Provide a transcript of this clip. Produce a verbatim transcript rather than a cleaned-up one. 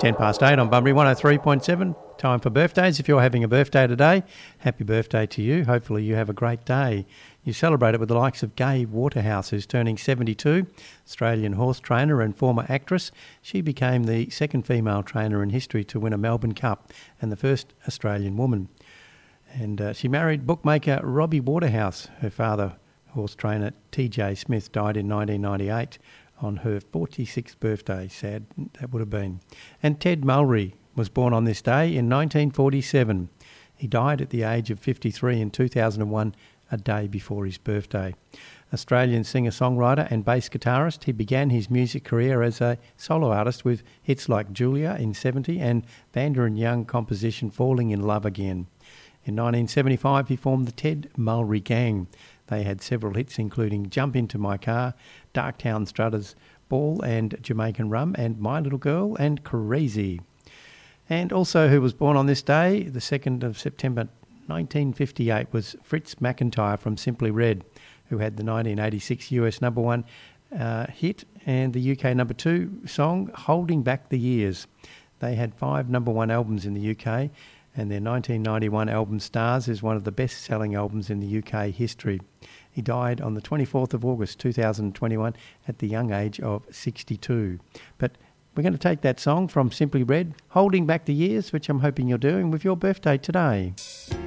ten past eight on Bunbury one oh three point seven. Time for birthdays. If you're having a birthday today, happy birthday to you. Hopefully you have a great day. You celebrate it with the likes of Gay Waterhouse, who's turning seventy-two, Australian horse trainer and former actress. She became the second female trainer in history to win a Melbourne Cup and the first Australian woman. And uh, she married bookmaker Robbie Waterhouse. Her father, horse trainer T J Smith, died in nineteen ninety-eight on her forty-sixth birthday. Sad that would have been. And Ted Mulry was born on this day in nineteen forty-seven. He died at the age of fifty-three in two thousand one, a day before his birthday. Australian singer-songwriter and bass guitarist, he began his music career as a solo artist with hits like Julia in seventy and Vander and Young composition Falling in Love Again. In nineteen seventy-five, he formed the Ted Mulry Gang. They had several hits including Jump Into My Car, Darktown Strutters, Ball and Jamaican Rum, and My Little Girl and Crazy. And also who was born on this day, the second of September nineteen fifty-eight, was Fritz McIntyre from Simply Red, who had the nineteen eighty-six U S number one uh, hit and the U K number two song Holding Back the Years. They had five number one albums in the U K, and their nineteen ninety-one album Stars is one of the best-selling albums in the U K history. He died on the twenty-fourth of August two thousand twenty-one at the young age of sixty-two. But we're going to take that song from Simply Red, Holding Back the Years, which I'm hoping you're doing with your birthday today.